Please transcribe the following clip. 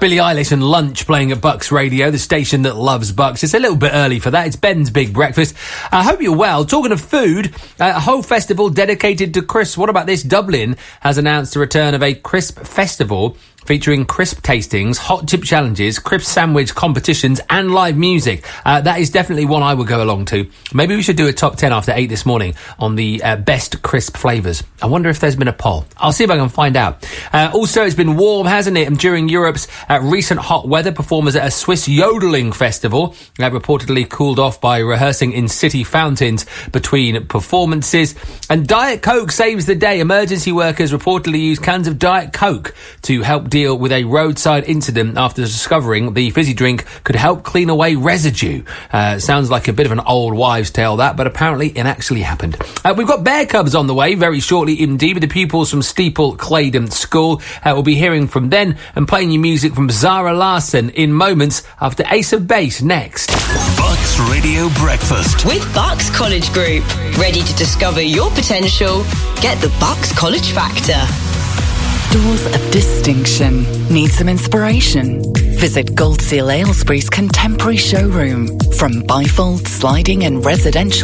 Billie Eilish and Lunch playing at Bucks Radio, the station that loves Bucks. It's a little bit early for that. It's Ben's Big Breakfast. I hope you're well. Talking of food, a whole festival dedicated to crisps. What about this? Dublin has announced the return of a crisp festival featuring crisp tastings, hot chip challenges, crisp sandwich competitions and live music. That is definitely one I would go along to. Maybe we should do a top 10 after 8 this morning on the best crisp flavours. I wonder if there's been a poll. I'll see if I can find out. Also, it's been warm, hasn't it? And during Europe's recent hot weather, performers at a Swiss yodeling festival reportedly cooled off by rehearsing in city fountains between performances. And Diet Coke saves the day. Emergency workers reportedly used cans of Diet Coke to help deal with a roadside incident after discovering the fizzy drink could help clean away residue. Sounds like a bit of an old wives' tale, that, but apparently it actually happened. We've got Bear Cubs on the way very shortly indeed with the pupils from Steeple Claydon School. We'll be hearing from them and playing you music from Zara Larsson in moments after Ace of Base next. Bucks Radio Breakfast with Bucks College Group. Ready to discover your potential? Get the Bucks College Factor. Doors of distinction. Need some inspiration? Visit Gold Seal Aylesbury's contemporary showroom. From bifold, sliding and residential